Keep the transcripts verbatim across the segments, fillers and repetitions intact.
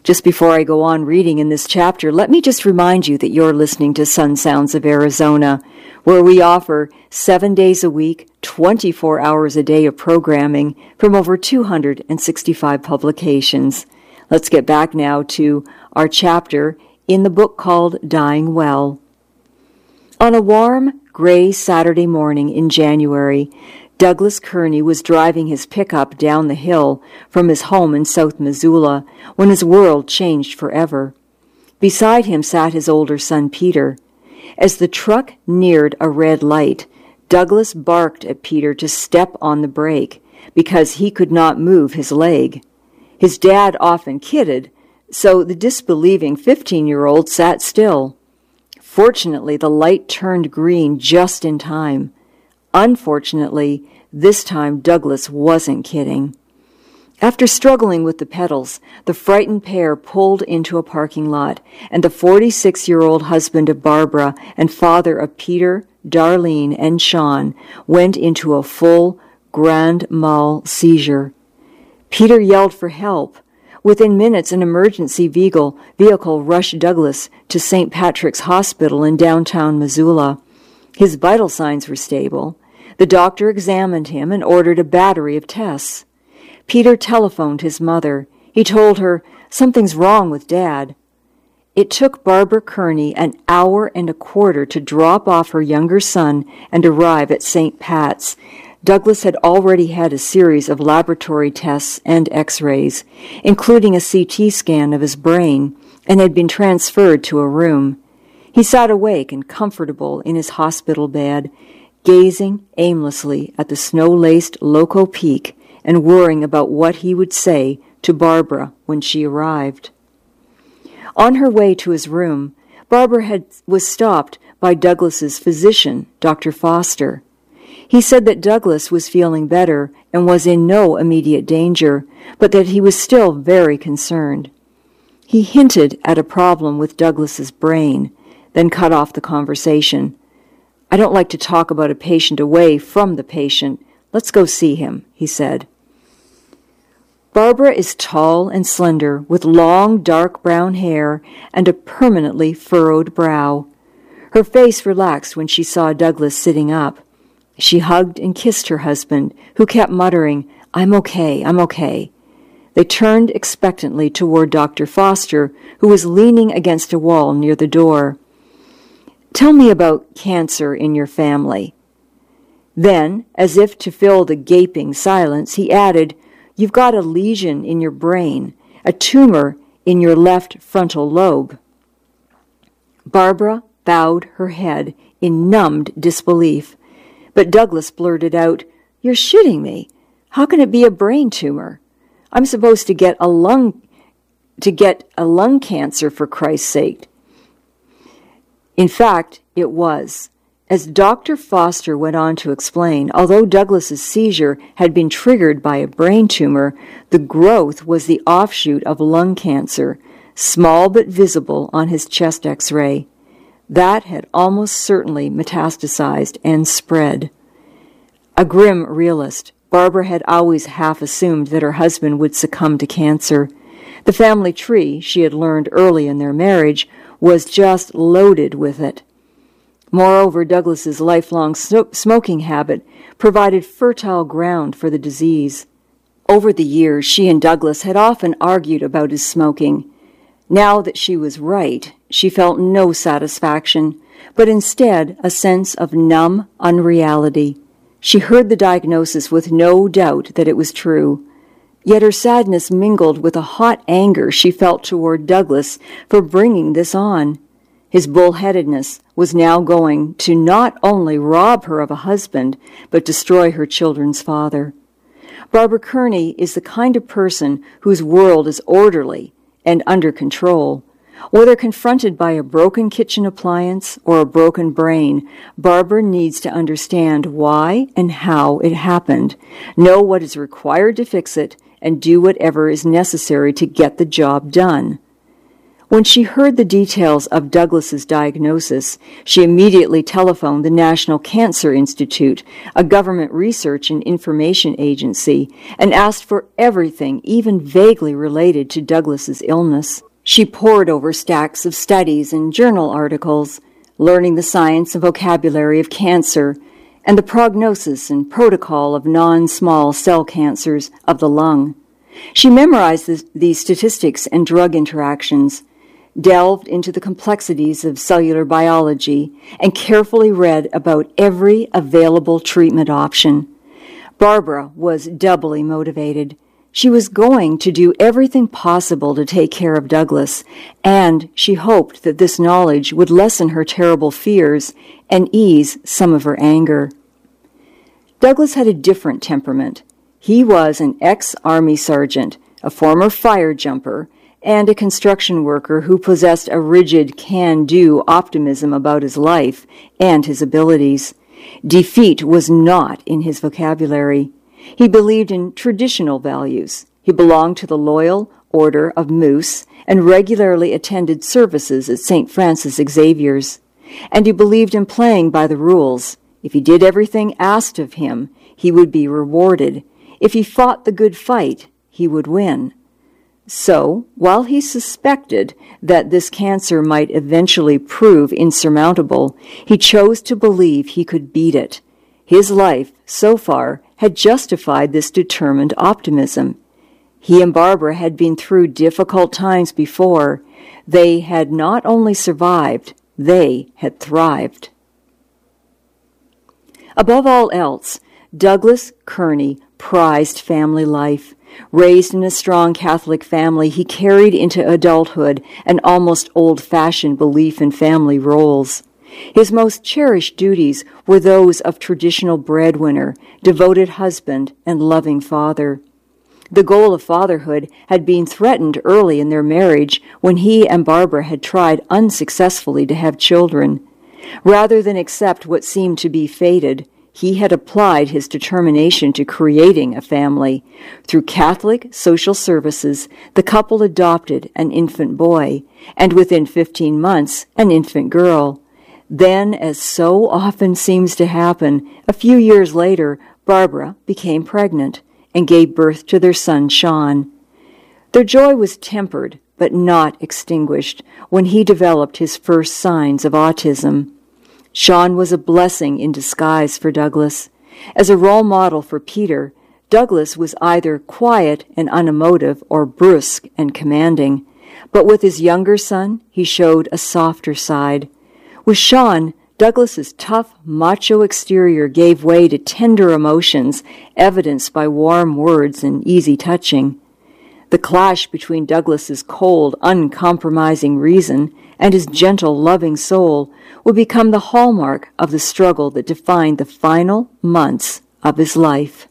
Just before I go on reading in this chapter, let me just remind you that you're listening to Sun Sounds of Arizona, where we offer seven days a week, twenty-four hours a day of programming from over two hundred sixty-five publications. Let's get back now to our chapter in the book called Dying Well. On a warm, gray Saturday morning in January, Douglas Kearney was driving his pickup down the hill from his home in South Missoula when his world changed forever. Beside him sat his older son Peter. As the truck neared a red light, Douglas barked at Peter to step on the brake because he could not move his leg. His dad often kidded, so the disbelieving fifteen-year-old sat still. Fortunately, the light turned green just in time. Unfortunately, this time Douglas wasn't kidding. After struggling with the pedals, the frightened pair pulled into a parking lot, and the forty-six-year-old husband of Barbara and father of Peter, Darlene, and Sean went into a full grand mal seizure. Peter yelled for help. Within minutes, an emergency vehicle, vehicle rushed Douglas to Saint Patrick's Hospital in downtown Missoula. His vital signs were stable. The doctor examined him and ordered a battery of tests. Peter telephoned his mother. He told her, "Something's wrong with Dad." It took Barbara Kearney an hour and a quarter to drop off her younger son and arrive at Saint Pat's. Douglas had already had a series of laboratory tests and x-rays, including a C T scan of his brain, and had been transferred to a room. He sat awake and comfortable in his hospital bed, gazing aimlessly at the snow-laced Loco Peak and worrying about what he would say to Barbara when she arrived. On her way to his room, Barbara had, was stopped by Douglas's physician, Doctor Foster. He said that Douglas was feeling better and was in no immediate danger, but that he was still very concerned. He hinted at a problem with Douglas's brain, then cut off the conversation. "I don't like to talk about a patient away from the patient. Let's go see him," he said. Barbara is tall and slender, with long, dark brown hair and a permanently furrowed brow. Her face relaxed when she saw Douglas sitting up. She hugged and kissed her husband, who kept muttering, "I'm okay, I'm okay." They turned expectantly toward Doctor Foster, who was leaning against a wall near the door. "Tell me about cancer in your family." Then, as if to fill the gaping silence, he added, "You've got a lesion in your brain, a tumor in your left frontal lobe." Barbara bowed her head in numbed disbelief. But Douglas blurted out, "You're shitting me. How can it be a brain tumor? I'm supposed to get a lung to get a lung cancer, for Christ's sake." In fact, it was. As Doctor Foster went on to explain, although Douglas's seizure had been triggered by a brain tumor, the growth was the offshoot of lung cancer, small but visible on his chest X-ray. That had almost certainly metastasized and spread. A grim realist, Barbara had always half assumed that her husband would succumb to cancer. The family tree, she had learned early in their marriage, was just loaded with it. Moreover, Douglas's lifelong smoking habit provided fertile ground for the disease. Over the years, she and Douglas had often argued about his smoking. Now that she was right, she felt no satisfaction, but instead a sense of numb unreality. She heard the diagnosis with no doubt that it was true. Yet her sadness mingled with a hot anger she felt toward Douglas for bringing this on. His bullheadedness was now going to not only rob her of a husband, but destroy her children's father. Barbara Kearney is the kind of person whose world is orderly and under control. Whether confronted by a broken kitchen appliance or a broken brain, Barbara needs to understand why and how it happened, know what is required to fix it, and do whatever is necessary to get the job done. When she heard the details of Douglas's diagnosis, she immediately telephoned the National Cancer Institute, a government research and information agency, and asked for everything even vaguely related to Douglas's illness. She pored over stacks of studies and journal articles, learning the science and vocabulary of cancer and the prognosis and protocol of non-small cell cancers of the lung. She memorized the, these statistics and drug interactions, delved into the complexities of cellular biology, and carefully read about every available treatment option. Barbara was doubly motivated. She was going to do everything possible to take care of Douglas, and she hoped that this knowledge would lessen her terrible fears and ease some of her anger. Douglas had a different temperament. He was an ex-Army sergeant, a former fire jumper, and a construction worker who possessed a rigid can-do optimism about his life and his abilities. Defeat was not in his vocabulary. He believed in traditional values. He belonged to the Loyal Order of Moose and regularly attended services at Saint Francis Xavier's. And he believed in playing by the rules. If he did everything asked of him, he would be rewarded. If he fought the good fight, he would win. So, while he suspected that this cancer might eventually prove insurmountable, he chose to believe he could beat it. His life, so far, had justified this determined optimism. He and Barbara had been through difficult times before. They had not only survived, they had thrived. Above all else, Douglas Kearney prized family life. Raised in a strong Catholic family, he carried into adulthood an almost old-fashioned belief in family roles. His most cherished duties were those of traditional breadwinner, devoted husband, and loving father. The goal of fatherhood had been threatened early in their marriage when he and Barbara had tried unsuccessfully to have children. Rather than accept what seemed to be fated, he had applied his determination to creating a family. Through Catholic social services, the couple adopted an infant boy, and within fifteen months, an infant girl. Then, as so often seems to happen, a few years later, Barbara became pregnant and gave birth to their son, Sean. Their joy was tempered, but not extinguished, when he developed his first signs of autism. Sean was a blessing in disguise for Douglas. As a role model for Peter, Douglas was either quiet and unemotive or brusque and commanding. But with his younger son, he showed a softer side. With Sean, Douglas's tough, macho exterior gave way to tender emotions, evidenced by warm words and easy touching. The clash between Douglas's cold, uncompromising reason and his gentle, loving soul would become the hallmark of the struggle that defined the final months of his life.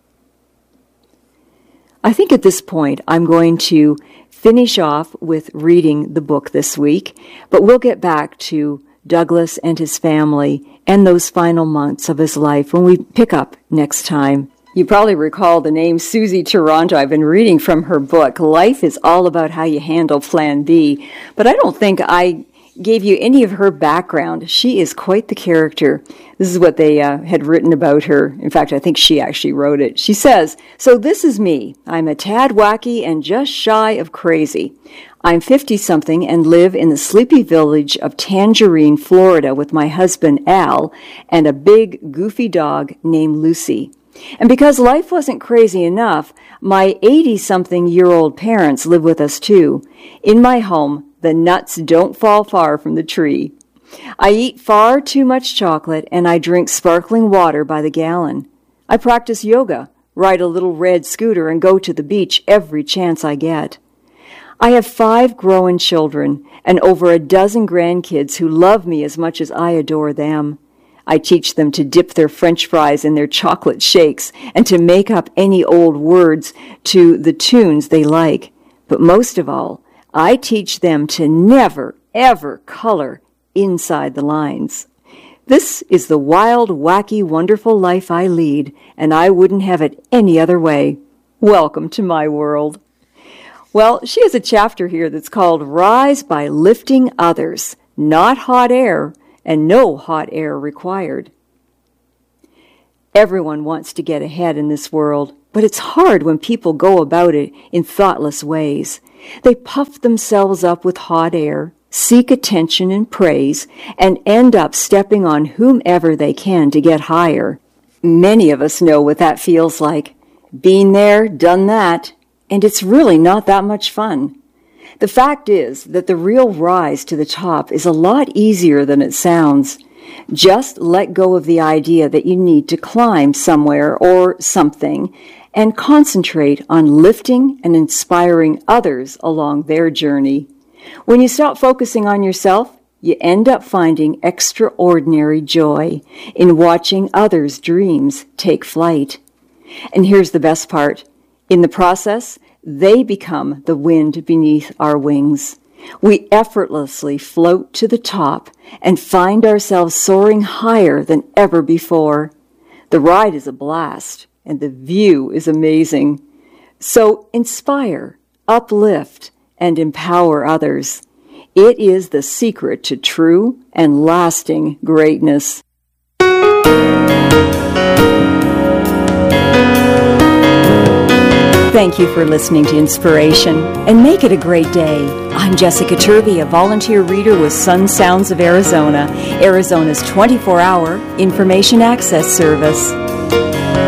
I think at this point I'm going to finish off with reading the book this week, but we'll get back to Douglas and his family and those final months of his life when we pick up next time. You probably recall the name Susie Toronto. I've been reading from her book, Life is All About How You Handle Plan B, but I don't think I gave you any of her background. She is quite the character. This is what they uh, had written about her. In fact, I think she actually wrote it. She says, "So this is me. I'm a tad wacky and just shy of crazy. I'm fifty-something and live in the sleepy village of Tangerine, Florida with my husband, Al, and a big, goofy dog named Lucy. And because life wasn't crazy enough, my eighty-something-year-old parents live with us too. In my home, the nuts don't fall far from the tree. I eat far too much chocolate, and I drink sparkling water by the gallon. I practice yoga, ride a little red scooter, and go to the beach every chance I get. I have five growing children and over a dozen grandkids who love me as much as I adore them. I teach them to dip their French fries in their chocolate shakes and to make up any old words to the tunes they like. But most of all, I teach them to never, ever color inside the lines. This is the wild, wacky, wonderful life I lead, and I wouldn't have it any other way. Welcome to my world." Well, she has a chapter here that's called Rise by Lifting Others, Not Hot Air, and No Hot Air Required. Everyone wants to get ahead in this world, but it's hard when people go about it in thoughtless ways. They puff themselves up with hot air, seek attention and praise, and end up stepping on whomever they can to get higher. Many of us know what that feels like. Been there, done that, and it's really not that much fun. The fact is that the real rise to the top is a lot easier than it sounds. Just let go of the idea that you need to climb somewhere or something and concentrate on lifting and inspiring others along their journey. When you stop focusing on yourself, you end up finding extraordinary joy in watching others' dreams take flight. And here's the best part. In the process, they become the wind beneath our wings. We effortlessly float to the top and find ourselves soaring higher than ever before. The ride is a blast, and the view is amazing. So inspire, uplift, and empower others. It is the secret to true and lasting greatness. Thank you for listening to Inspiration, and make it a great day. I'm Jessica Turvey, a volunteer reader with Sun Sounds of Arizona, Arizona's twenty-four hour information access service.